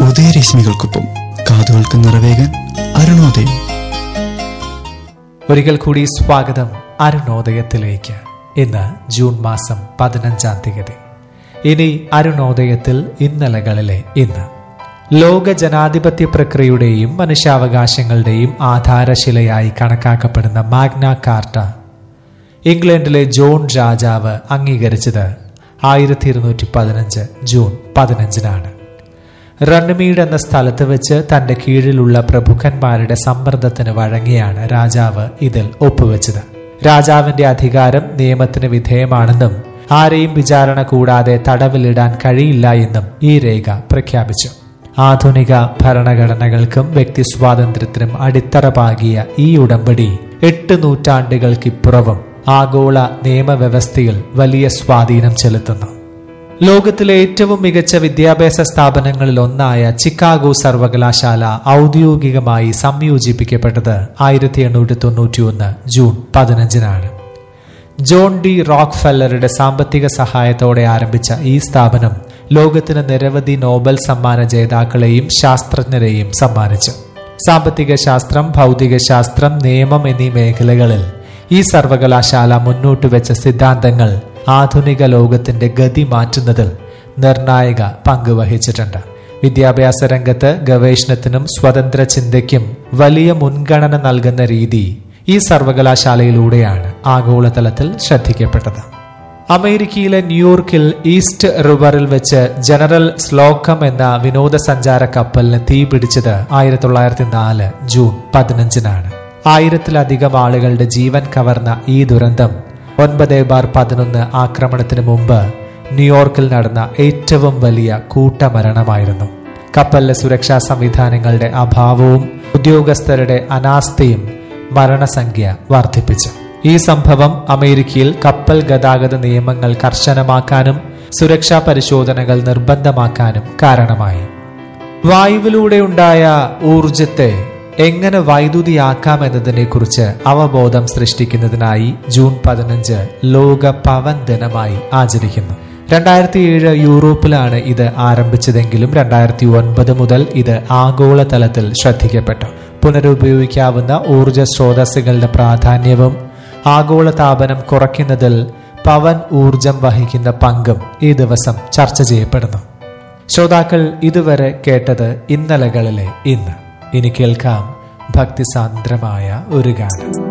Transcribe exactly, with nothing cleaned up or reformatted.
ഉദയരശ്മികൾക്കൊപ്പം കാതുകൾക്ക് നിറവേകാൻ അരുണോദയം. ഒരിക്കൽ കൂടി സ്വാഗതം അരുണോദയത്തിലേക്ക്. ഇന്ന് ജൂൺ മാസം പതിനഞ്ചാം തീയതി. ഇനി അരുണോദയത്തിൽ ഇന്നലകളിലെ ഇന്ന്. ലോക ജനാധിപത്യ പ്രക്രിയയുടെയും മനുഷ്യാവകാശങ്ങളുടെയും ആധാരശിലയായി കണക്കാക്കപ്പെടുന്ന മാഗ്ന കാർട്ട ഇംഗ്ലണ്ടിലെ ജോൺ രാജാവ് അംഗീകരിച്ചത് ആയിരത്തി ഇരുന്നൂറ്റി പതിനഞ്ച് ജൂൺ പതിനഞ്ചിനാണ്. റണ്മീഡ് എന്ന സ്ഥലത്ത് വെച്ച് തന്റെ കീഴിലുള്ള പ്രഭുക്കന്മാരുടെ സമ്മർദ്ദത്തിന് വഴങ്ങിയാണ് രാജാവ് ഇതിൽ ഒപ്പുവെച്ചത്. രാജാവിന്റെ അധികാരം നിയമത്തിന് വിധേയമാണെന്നും ആരെയും വിചാരണ കൂടാതെ തടവിലിടാൻ കഴിയില്ല എന്നും ഈ രേഖ പ്രഖ്യാപിച്ചു. ആധുനിക ഭരണഘടനകൾക്കും വ്യക്തി സ്വാതന്ത്ര്യത്തിനും അടിത്തറ പാകിയ ഈ ഉടമ്പടി എട്ട് നൂറ്റാണ്ടുകൾക്കിപ്പുറവും ആഗോള നിയമവ്യവസ്ഥയിൽ വലിയ സ്വാധീനം ചെലുത്തുന്നു. ലോകത്തിലെ ഏറ്റവും മികച്ച വിദ്യാഭ്യാസ സ്ഥാപനങ്ങളിൽ ഒന്നായ ചിക്കാഗോ സർവകലാശാല ഔദ്യോഗികമായി സംയോജിപ്പിക്കപ്പെട്ടത് ആയിരത്തി എണ്ണൂറ്റി തൊണ്ണൂറ്റി ഒന്ന് ജൂൺ പതിനഞ്ചിനാണ്. ജോൺ ഡി റോക്ക് ഫെല്ലറുടെ സാമ്പത്തിക സഹായത്തോടെ ആരംഭിച്ച ഈ സ്ഥാപനം ലോകത്തിന് നിരവധി നോബൽ സമ്മാന ജേതാക്കളെയും ശാസ്ത്രജ്ഞരെയും സമ്മാനിച്ചു. സാമ്പത്തിക ശാസ്ത്രം, ഭൗതിക ശാസ്ത്രം, നിയമം എന്നീ മേഖലകളിൽ ഈ സർവകലാശാല മുന്നോട്ട് വെച്ച സിദ്ധാന്തങ്ങൾ ആധുനിക ലോകത്തിന്റെ ഗതി മാറ്റുന്നതിൽ നിർണായക പങ്ക് വഹിച്ചിട്ടുണ്ട്. വിദ്യാഭ്യാസ രംഗത്ത് ഗവേഷണത്തിനും സ്വതന്ത്ര ചിന്തയ്ക്കും വലിയ മുൻഗണന നൽകുന്ന രീതി ഈ സർവകലാശാലയിലൂടെയാണ് ആഗോളതലത്തിൽ ശ്രദ്ധിക്കപ്പെട്ടത്. അമേരിക്കയിലെ ന്യൂയോർക്കിൽ ഈസ്റ്റ് റിവറിൽ വെച്ച് ജനറൽ സ്ലോക്കം എന്ന വിനോദസഞ്ചാര കപ്പലിന് തീപിടിച്ചത് ആയിരത്തി തൊള്ളായിരത്തി നാല് ജൂൺ പതിനഞ്ചിനാണ്. ആയിരത്തിലധികം ആളുകളുടെ ജീവൻ കവർന്ന ഈ ദുരന്തം ഒൻപത് ബാർ പതിനൊന്ന് ആക്രമണത്തിന് മുമ്പ് ന്യൂയോർക്കിൽ നടന്ന ഏറ്റവും വലിയ കൂട്ടമരണമായിരുന്നു. കപ്പലിലെ സുരക്ഷാ സംവിധാനങ്ങളുടെ അഭാവവും ഉദ്യോഗസ്ഥരുടെ അനാസ്ഥയും മരണസംഖ്യ വർദ്ധിപ്പിച്ചു. ഈ സംഭവം അമേരിക്കയിൽ കപ്പൽ ഗതാഗത നിയമങ്ങൾ കർശനമാക്കാനും സുരക്ഷാ പരിശോധനകൾ നിർബന്ധമാക്കാനും കാരണമായി. വായുവിലൂടെയുണ്ടായ ഊർജത്തെ എങ്ങനെ വൈദ്യുതിയാക്കാം എന്നതിനെ കുറിച്ച് അവബോധം സൃഷ്ടിക്കുന്നതിനായി ജൂൺ പതിനഞ്ച് ലോക പവൻ ദിനമായി ആചരിക്കുന്നു. രണ്ടായിരത്തി ഏഴ് യൂറോപ്പിലാണ് ഇത് ആരംഭിച്ചതെങ്കിലും രണ്ടായിരത്തി ഒൻപത് മുതൽ ഇത് ആഗോളതലത്തിൽ ശ്രദ്ധിക്കപ്പെട്ടു. പുനരുപയോഗിക്കാവുന്ന ഊർജ സ്രോതസ്സുകളുടെ പ്രാധാന്യവും ആഗോളതാപനം കുറയ്ക്കുന്നതിൽ പവൻ ഊർജം വഹിക്കുന്ന പങ്കും ഈ ദിവസം ചർച്ച ചെയ്യപ്പെടുന്നു. ശ്രോതാക്കൾ ഇതുവരെ കേട്ടത് ഇന്നലകളിലെ ഇന്ന്. ഇനി കേൾക്കാം ഭക്തിസാന്ദ്രമായ ഒരു ഗാനം.